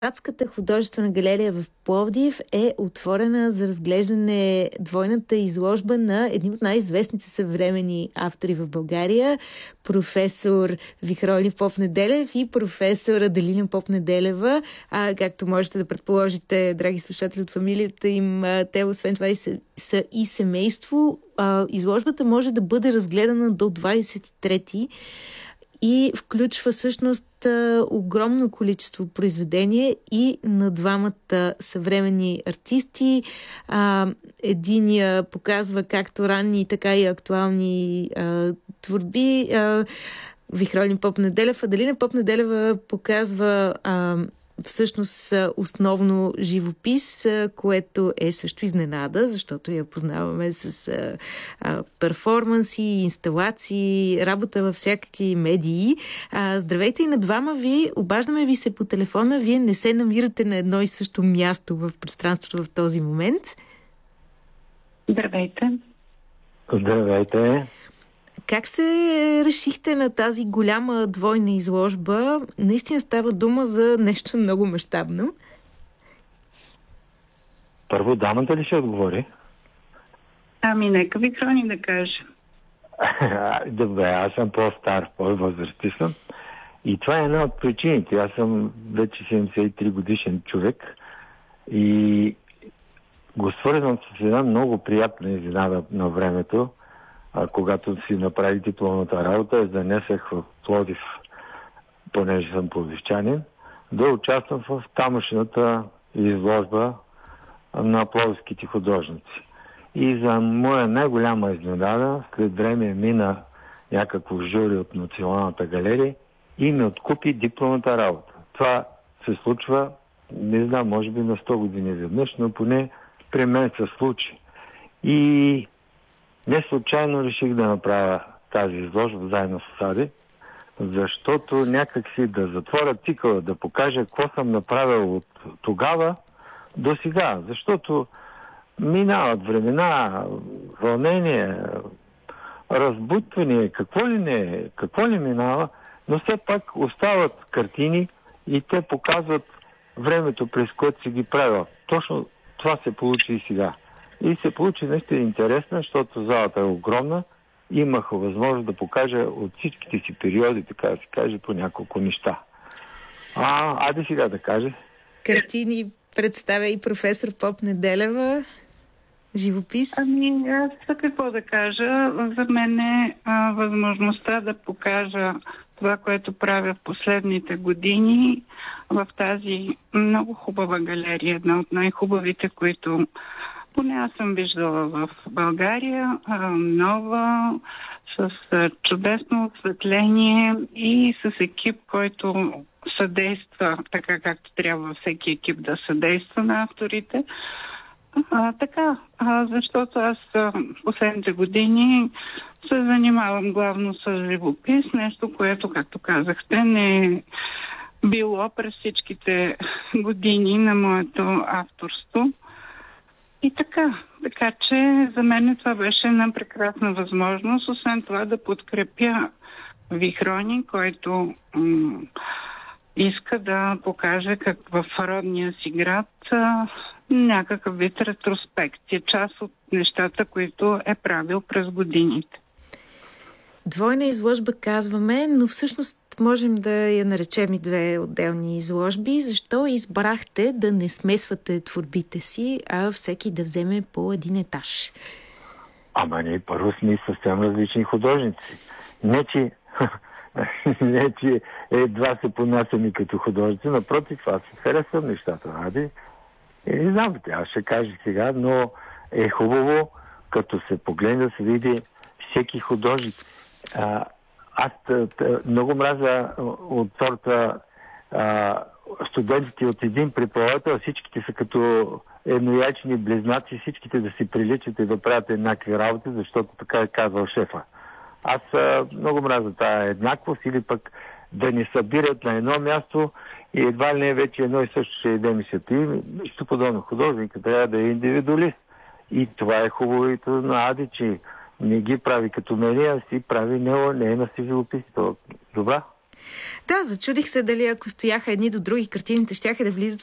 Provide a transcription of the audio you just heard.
Градската художествена галерия в Пловдив е отворена за разглеждане двойната изложба на едни от най-известните съвременни автори в България, професор Вихрони Попнеделев и професор Аделина Попнеделева. Както можете да предположите, драги слушатели от фамилията им, те освен това са и семейство. Изложбата може да бъде разгледана до 23 и включва всъщност огромно количество произведения и на двамата съвременни артисти. Единия показва както ранни, така и актуални творби. Вихрони Попнеделев. Аделина Попнеделева показва всъщност основно живопис, което е също изненада, защото я познаваме с перформанси, инсталации, работа във всякакви медии. Здравейте и на двама ви. Обаждаме ви се по телефона. Вие не се намирате на едно и също място в пространството в този момент. Здравейте. Здравейте. Как се решихте на тази голяма двойна изложба? Наистина става дума за нещо много мащабно. Първо дамата ли ще отговори? Нека Вихрони да каже. Добре, аз съм по-стар, по-възрастен съм. И това е една от причините. Аз съм вече 73 годишен човек и го свързвам с една много приятна изненада на времето. Когато си направи дипломната работа, занесах в Пловдив, понеже съм пловдивчанин, да участвам в тамошната изложба на пловдивските художници. И за моя най-голяма изненада, след време мина някакво жури от Националната галерия и ми откупи дипломната работа. Това се случва, не знам, може би на 100 години веднъж, но поне при мен се случи. И не случайно реших да направя тази изложба заедно с Ади, защото някакси да затворя цикъла, да покажа какво съм направил от тогава до сега. Защото минават времена, вълнение, разбутване, какво ли минава, но все пак остават картини и те показват времето, през което си ги правил. Точно това се получи и сега. И се получи нещо интересно, защото залата е огромна. Имах възможност да покажа от всичките си периоди, така да се каже, по няколко неща. Айде сега да каже. Картини представя и професор Попнеделева. Живопис? Аз какво да кажа. За мен е възможността да покажа това, което правя в последните години в тази много хубава галерия. Една от най-хубавите, които поне аз съм виждала в България, нова, с чудесно осветление и с екип, който съдейства така, както трябва всеки екип да съдейства на авторите. Защото аз последните години се занимавам главно с живопис, нещо, което, както казахте, не е било през всичките години на моето авторство. И така че за мен това беше една прекрасна възможност, освен това да подкрепя Вихрони, който иска да покаже как в родния си град някакъв вид ретроспекция, част от нещата, които е правил през годините. Двойна изложба казваме, но всъщност можем да я наречем и две отделни изложби. Защо избрахте да не смесвате творбите си, а всеки да вземе по един етаж? Ние първо сме съвсем различни художници. Не, че едва се понасяме като художници, напротив, аз се харесвам нещата. Не знам, аз ще кажа сега, но е хубаво, като се погледне да се види всеки художник. Аз много мразя от сорта студентите от един преподавател, всичките са като едноячни близнаци, всичките да си приличат и да правят еднакви работи, защото така е казал шефа. Аз много мразя тая еднаквост или пък да ни събират на едно място и едва ли не вече едно и също ще ядем и света. Нищо подобно. Художника трябва да е индивидуалист. И това е хубавото на Ади, че не ги прави като мене, а си прави не на си живописи. Добра? Да, зачудих се дали ако стояха едни до други картините, щяха да влизат